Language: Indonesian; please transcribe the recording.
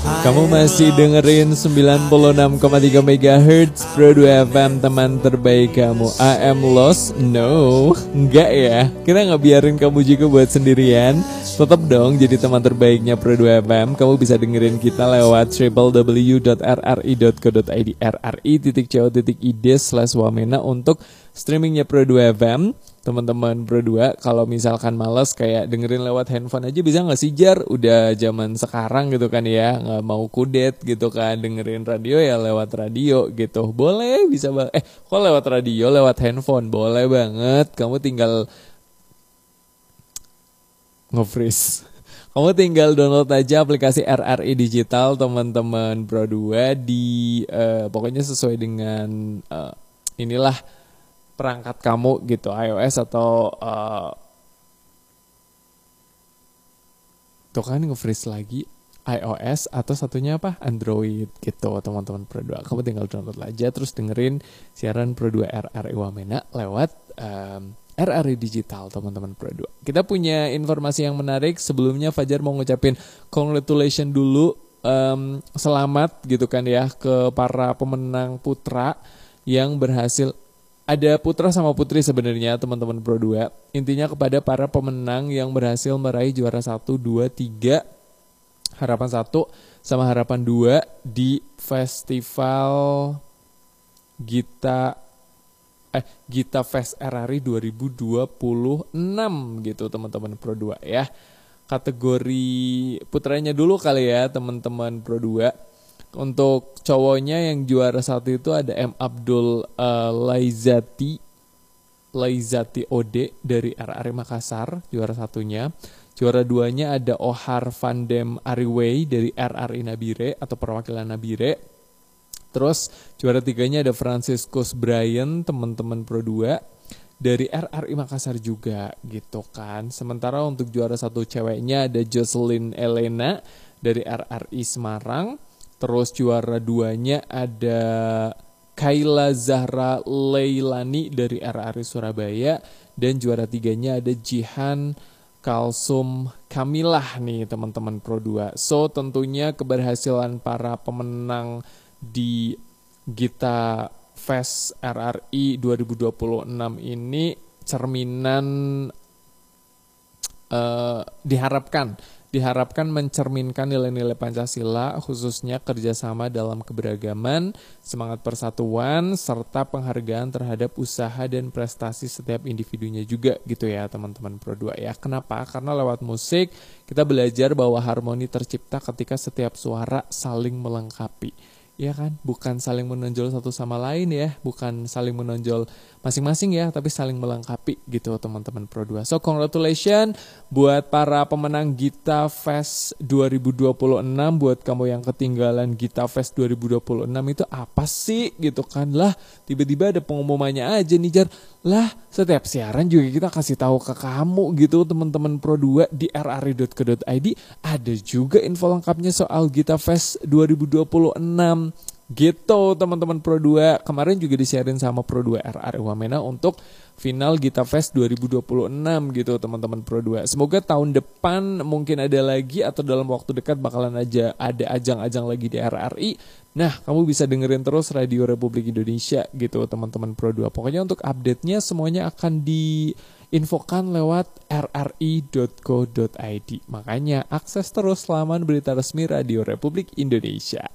Kamu masih dengerin 96,3 MHz Pro 2 FM, teman terbaik kamu. I am lost? No, enggak ya. Kita nggak biarin kamu juga buat sendirian. Tetap dong jadi teman terbaiknya Pro 2 FM. Kamu bisa dengerin kita lewat www.rri.co.id rri.co.id/wamena untuk streamingnya Pro 2 FM. Teman-teman Pro 2, kalau misalkan males kayak dengerin lewat handphone aja bisa gak sih, Jar? Udah zaman sekarang gitu kan ya, gak mau kudet gitu kan, dengerin radio ya lewat radio gitu. Boleh, bisa kok lewat radio, lewat handphone? Boleh banget, kamu tinggal nge-freeze. Kamu tinggal download aja aplikasi RRI Digital, teman-teman Pro 2 di pokoknya sesuai dengan inilah perangkat kamu gitu, iOS atau tuh kan nge-freeze lagi, iOS atau satunya apa, Android gitu, teman-teman Pro 2. Kamu tinggal download aja terus dengerin siaran Pro 2 RRI Wamena lewat RRI Digital, teman-teman Pro 2. Kita punya informasi yang menarik. Sebelumnya Fajar mau ngucapin congratulations dulu, selamat gitu kan ya ke para pemenang putra yang berhasil. Ada putra sama putri sebenarnya, teman-teman Pro 2. Intinya kepada para pemenang yang berhasil meraih juara 1, 2, 3, harapan 1 sama harapan 2 di Festival Gita Fest RRI 2026 gitu, teman-teman Pro 2 ya. Kategori putranya dulu kali ya, teman-teman Pro 2. Untuk cowoknya yang juara 1 itu ada M. Abdul Laizati Ode dari RRI Makassar, juara 1-nya. Juara 2-nya ada Ohar Van Dem Ariway dari RRI Nabire atau perwakilan Nabire. Terus juara 3-nya ada Franciscus Brian, teman-teman Pro 2 dari RRI Makassar juga gitu kan. Sementara untuk juara 1 ceweknya ada Jocelyn Elena dari RRI Semarang. Terus juara 2-nya ada Kayla Zahra Leilani dari RRI Surabaya. Dan juara 3-nya ada Jihan Kalsum Kamilah nih, teman-teman Pro 2. So tentunya keberhasilan para pemenang di Gita Fest RRI 2026 ini cerminan diharapkan mencerminkan nilai-nilai Pancasila, khususnya kerjasama dalam keberagaman, semangat persatuan, serta penghargaan terhadap usaha dan prestasi setiap individunya juga gitu ya, teman-teman Pro 2 ya. Kenapa? Karena lewat musik kita belajar bahwa harmoni tercipta ketika setiap suara saling melengkapi. Ya kan, bukan saling menonjol satu sama lain ya, bukan saling menonjol masing-masing ya, tapi saling melengkapi gitu, teman-teman Pro 2. So congratulations buat para pemenang Gita Fest 2026. Buat kamu yang ketinggalan Gita Fest 2026 itu apa sih gitu kan, lah tiba-tiba ada pengumumannya aja nih, Jar. Lah setiap siaran juga kita kasih tahu ke kamu gitu, teman-teman Pro 2 di rri.co.id ada juga info lengkapnya soal Gita Fest 2026 gitu, teman-teman Pro 2. Kemarin juga disiarin sama Pro 2 RRI Wamena untuk final Gita Fest 2026 gitu, teman-teman Pro 2. Semoga tahun depan mungkin ada lagi atau dalam waktu dekat bakalan aja ada ajang-ajang lagi di RRI. Nah, kamu bisa dengerin terus Radio Republik Indonesia gitu, teman-teman Pro 2. Pokoknya untuk update-nya semuanya akan diinfokan lewat rri.co.id. Makanya akses terus laman berita resmi Radio Republik Indonesia.